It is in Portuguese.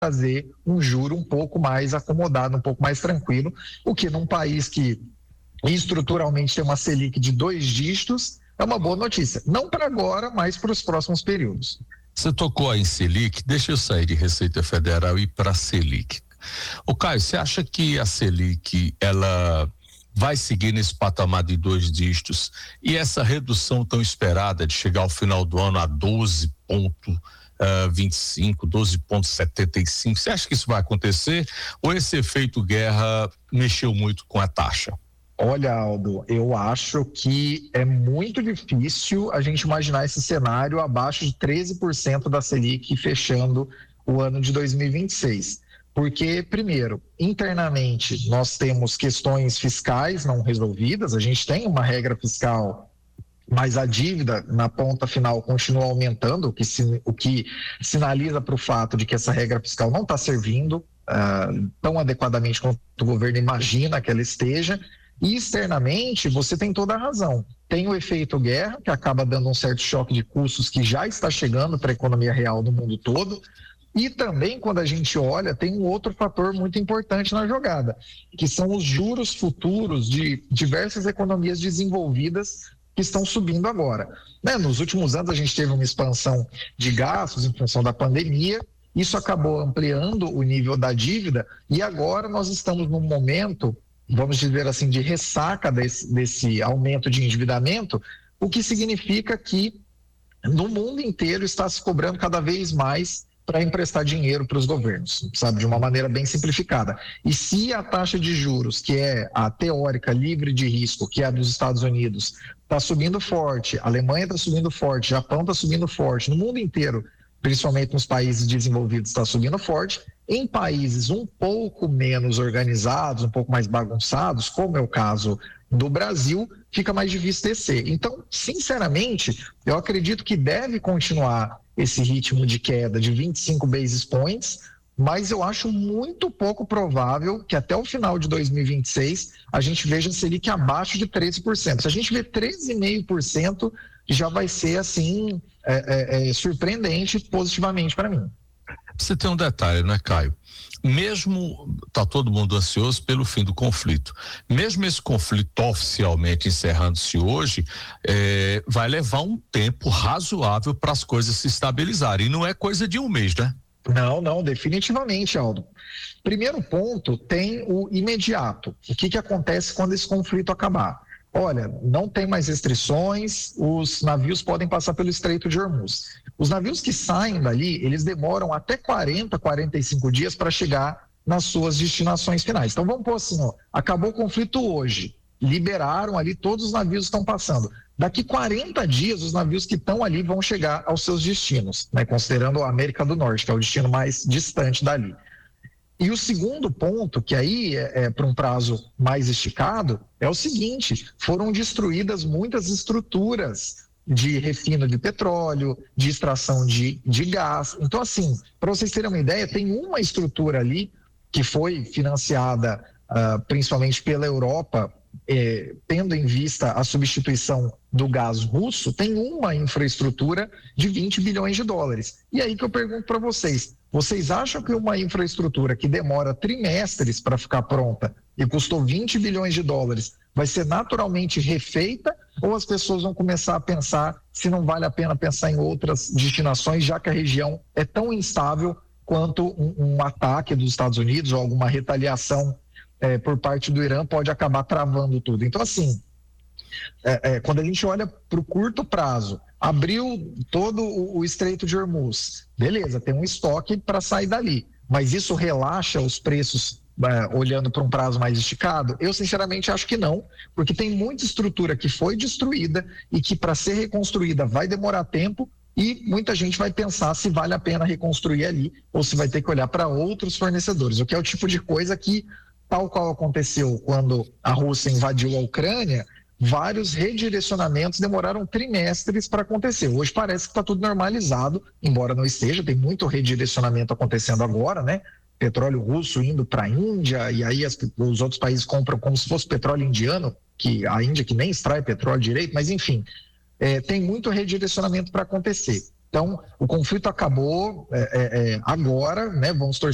trazer um juro um pouco mais acomodado, um pouco mais tranquilo, o que num país que estruturalmente tem uma Selic de 2 dígitos é uma boa notícia. Não para agora, mas para os próximos períodos. Você tocou aí em Selic, deixa eu sair de Receita Federal e ir para a Selic. Ô Caio, você acha que a Selic, ela vai seguir nesse patamar de 2 dígitos e essa redução tão esperada de chegar ao final do ano a 12,25, 12,75, você acha que isso vai acontecer ou esse efeito guerra mexeu muito com a taxa? Olha, Aldo, eu acho que é muito difícil a gente imaginar esse cenário abaixo de 13% da Selic fechando o ano de 2026. Porque, primeiro, internamente nós temos questões fiscais não resolvidas, a gente tem uma regra fiscal, mas a dívida na ponta final continua aumentando, o que sinaliza para o fato de que essa regra fiscal não está servindo tão adequadamente quanto o governo imagina que ela esteja. E externamente, você tem toda a razão. Tem o efeito guerra, que acaba dando um certo choque de custos que já está chegando para a economia real do mundo todo. E também, quando a gente olha, tem um outro fator muito importante na jogada, que são os juros futuros de diversas economias desenvolvidas que estão subindo agora. Né? Nos últimos anos, a gente teve uma expansão de gastos em função da pandemia, isso acabou ampliando o nível da dívida e agora nós estamos num momento, vamos dizer assim, de ressaca desse aumento de endividamento, o que significa que no mundo inteiro está se cobrando cada vez mais para emprestar dinheiro para os governos, sabe, de uma maneira bem simplificada. E se a taxa de juros, que é a teórica livre de risco, que é a dos Estados Unidos, está subindo forte, a Alemanha está subindo forte, o Japão está subindo forte, no mundo inteiro, principalmente nos países desenvolvidos, está subindo forte. Em países um pouco menos organizados, um pouco mais bagunçados, como é o caso do Brasil, fica mais difícil descer. Então, sinceramente, eu acredito que deve continuar esse ritmo de queda de 25 basis points, mas eu acho muito pouco provável que até o final de 2026 a gente veja a Selic abaixo de 13%. Se a gente vê 13,5%, já vai ser assim surpreendente positivamente para mim. Você tem um detalhe, né, Caio? Mesmo tá todo mundo ansioso pelo fim do conflito, mesmo esse conflito oficialmente encerrando-se hoje, vai levar um tempo razoável para as coisas se estabilizarem, e não é coisa de um mês, né? Não, definitivamente, Aldo. Primeiro ponto, tem o imediato. O que acontece quando esse conflito acabar? Olha, não tem mais restrições, os navios podem passar pelo Estreito de Hormuz. Os navios que saem dali, eles demoram até 40, 45 dias para chegar nas suas destinações finais. Então vamos pôr assim, acabou o conflito hoje, liberaram ali, todos os navios estão passando. Daqui 40 dias, os navios que estão ali vão chegar aos seus destinos, né, considerando a América do Norte, que é o destino mais distante dali. E o segundo ponto, que aí é para um prazo mais esticado, é o seguinte: foram destruídas muitas estruturas de refino de petróleo, de extração de gás. Então, assim, para vocês terem uma ideia, tem uma estrutura ali que foi financiada principalmente pela Europa, tendo em vista a substituição do gás russo, tem uma infraestrutura de 20 bilhões de dólares. E aí que eu pergunto para vocês acham que uma infraestrutura que demora trimestres para ficar pronta e custou 20 bilhões de dólares vai ser naturalmente refeita, ou as pessoas vão começar a pensar se não vale a pena pensar em outras destinações, já que a região é tão instável quanto um ataque dos Estados Unidos ou alguma retaliação por parte do Irã pode acabar travando tudo. Então, assim, quando a gente olha para o curto prazo, abriu todo o Estreito de Hormuz, beleza, tem um estoque para sair dali, mas isso relaxa os preços olhando para um prazo mais esticado? Eu sinceramente acho que não, porque tem muita estrutura que foi destruída e que para ser reconstruída vai demorar tempo, e muita gente vai pensar se vale a pena reconstruir ali ou se vai ter que olhar para outros fornecedores, o que é o tipo de coisa que, tal qual aconteceu quando a Rússia invadiu a Ucrânia, vários redirecionamentos demoraram trimestres para acontecer. Hoje parece que está tudo normalizado, embora não esteja, tem muito redirecionamento acontecendo agora, né? Petróleo russo indo para a Índia, e aí os outros países compram como se fosse petróleo indiano, que a Índia que nem extrai petróleo direito, mas enfim, tem muito redirecionamento para acontecer. Então, o conflito acabou agora, né? Vamos torcer